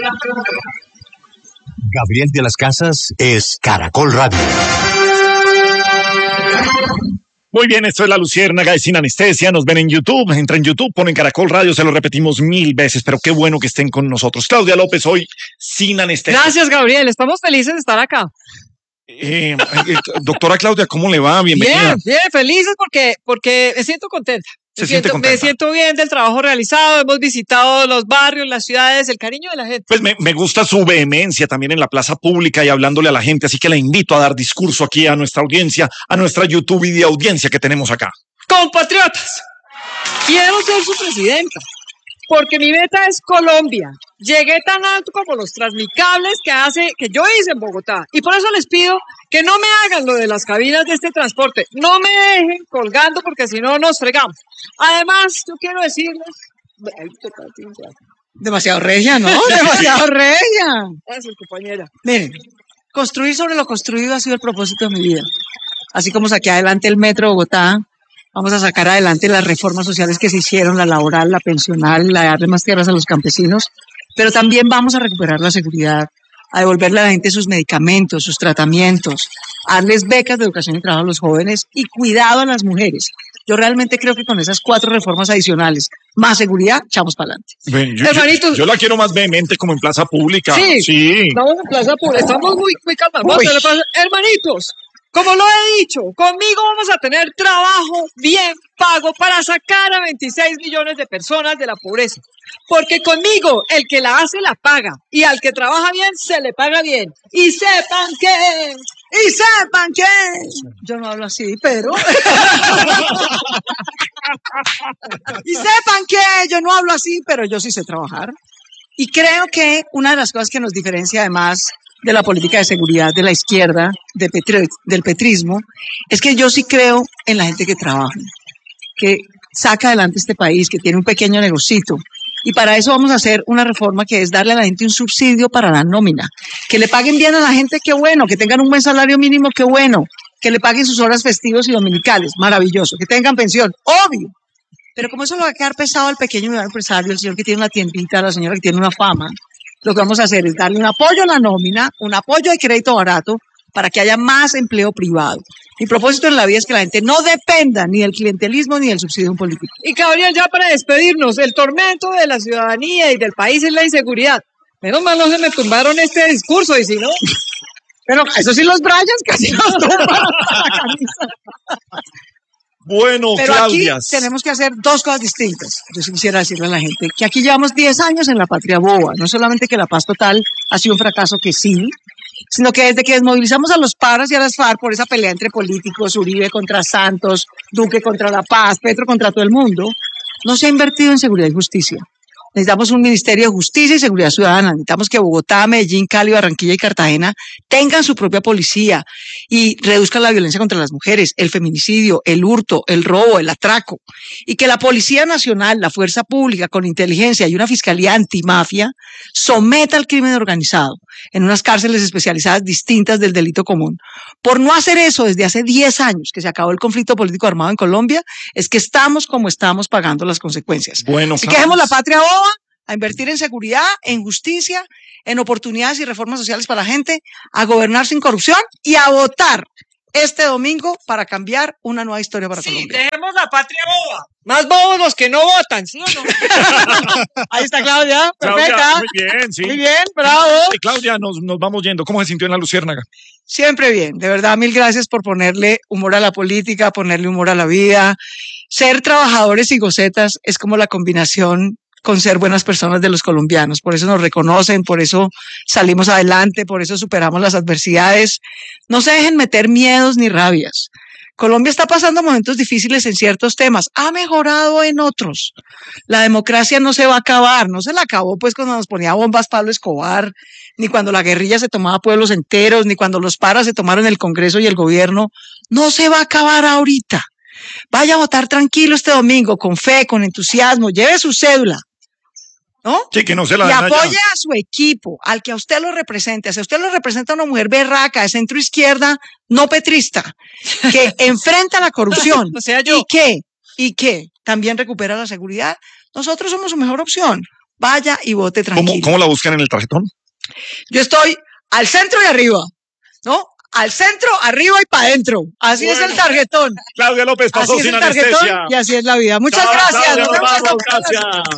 Gabriel de las Casas es Caracol Radio. Muy bien, esto es La Luciérnaga de Sin Anestesia. Nos ven en YouTube, entra en YouTube, ponen Caracol Radio, se lo repetimos 1000 veces, pero qué bueno que estén con nosotros. Claudia López, hoy Sin Anestesia. Gracias, Gabriel, estamos felices de estar acá. Doctora Claudia, ¿cómo le va? Bienvenida. Bien, felices porque me siento contenta. Me siento bien del trabajo realizado, hemos visitado los barrios, las ciudades, el cariño de la gente. Pues me gusta su vehemencia también en la plaza pública y hablándole a la gente, así que la invito a dar discurso aquí a nuestra audiencia, a nuestra YouTube y de audiencia que tenemos acá. Compatriotas, quiero ser su presidenta, porque mi meta es Colombia. Llegué tan alto como los transmicables que yo hice en Bogotá. Y por eso les pido que no me hagan lo de las cabinas de este transporte. No me dejen colgando porque si no nos fregamos. Además, yo quiero decirles... Demasiado regia, ¿no? Demasiado regia. Eso, compañera. Miren, construir sobre lo construido ha sido el propósito de mi vida. Así como saqué adelante el Metro de Bogotá, vamos a sacar adelante las reformas sociales que se hicieron, la laboral, la pensional, la de darle más tierras a los campesinos, pero también vamos a recuperar la seguridad, a devolverle a la gente sus medicamentos, sus tratamientos, a darles becas de educación y trabajo a los jóvenes y cuidado a las mujeres. Yo realmente creo que con esas 4 reformas adicionales, más seguridad, echamos para adelante. Yo la quiero más vehemente como en plaza pública. Sí. Estamos en plaza pública, estamos muy calmados. Hermanitos, como lo he dicho, conmigo vamos a tener trabajo bien pago para sacar a 26 millones de personas de la pobreza. Porque conmigo, el que la hace, la paga. Y al que trabaja bien, se le paga bien. Y sepan que... Yo no hablo así, pero... Y sepan que yo no hablo así, pero yo sí sé trabajar. Y creo que una de las cosas que nos diferencia además de la política de seguridad de la izquierda, del petrismo, es que yo sí creo en la gente que trabaja, que saca adelante este país, que tiene un pequeño negocito. Y para eso vamos a hacer una reforma que es darle a la gente un subsidio para la nómina. Que le paguen bien a la gente, qué bueno. Que tengan un buen salario mínimo, qué bueno. Que le paguen sus horas festivas y dominicales, maravilloso. Que tengan pensión, obvio. Pero como eso le va a quedar pesado al pequeño empresario, el señor que tiene una tiendita, la señora que tiene una fama, lo que vamos a hacer es darle un apoyo a la nómina, un apoyo de crédito barato, para que haya más empleo privado. Mi propósito en la vida es que la gente no dependa ni del clientelismo ni del subsidio de un político. Y Gabriel, ya para despedirnos, el tormento de la ciudadanía y del país es la inseguridad. Menos mal no se me tumbaron este discurso, y si no... Pero eso sí, los Bryans casi nos tumbaron la camisa. Bueno, pero Claudia, aquí tenemos que hacer 2 cosas distintas. Yo quisiera decirle a la gente que aquí llevamos 10 años en la patria boba. No solamente que la paz total ha sido un fracaso, que sí, sino que desde que desmovilizamos a los paras y a las FARC por esa pelea entre políticos, Uribe contra Santos, Duque contra la paz, Petro contra todo el mundo, no se ha invertido en seguridad y justicia. Necesitamos un Ministerio de Justicia y Seguridad Ciudadana. Necesitamos que Bogotá, Medellín, Cali, Barranquilla y Cartagena tengan su propia policía y reduzcan la violencia contra las mujeres, el feminicidio, el hurto, el robo, el atraco. Y que la Policía Nacional, la Fuerza Pública, con inteligencia y una fiscalía antimafia, someta al crimen organizado en unas cárceles especializadas distintas del delito común. Por no hacer eso desde hace 10 años que se acabó el conflicto político armado en Colombia, es que estamos como estamos pagando las consecuencias. Bueno, así que dejemos la patria boba, a invertir en seguridad, en justicia, en oportunidades y reformas sociales para la gente, a gobernar sin corrupción y a votar este domingo para cambiar una nueva historia para Colombia. Sí, dejemos la patria boba. Más bobos los que no votan, ¿sí o no? Ahí está Claudia, perfecta. Claudia, muy bien, sí. Muy bien, bravo. Claudia, nos vamos yendo. ¿Cómo se sintió en La Luciérnaga? Siempre bien, de verdad, 1000 gracias por ponerle humor a la política, ponerle humor a la vida. Ser trabajadores y gocetas es como la combinación con ser buenas personas de los colombianos. Por eso nos reconocen, por eso salimos adelante, por eso superamos las adversidades. No se dejen meter miedos ni rabias. Colombia está pasando momentos difíciles en ciertos temas, ha mejorado en otros. La democracia no se va a acabar, no se la acabó pues cuando nos ponía bombas Pablo Escobar, ni cuando la guerrilla se tomaba pueblos enteros, ni cuando los paras se tomaron el Congreso y el gobierno. No se va a acabar ahorita. Vaya a votar tranquilo este domingo, con fe, con entusiasmo, lleve su cédula, ¿no? Sí, que no se la y den apoye allá a su equipo, al que a usted lo represente. Si a usted lo representa una mujer berraca, de centro izquierda, no petrista, que enfrenta la corrupción o sea, yo. y que también recupera la seguridad, nosotros somos su mejor opción. vaya y vote tranquilo. ¿Cómo la buscan en el tarjetón? Yo estoy al centro y arriba, ¿no? Al centro, arriba y para adentro. Así es el tarjetón. Claudia López pasó Así es sin el tarjetón anestesia. y así es la vida. Muchas Chao, gracias. Claudia, Nos nos vemos vamos, esta- gracias.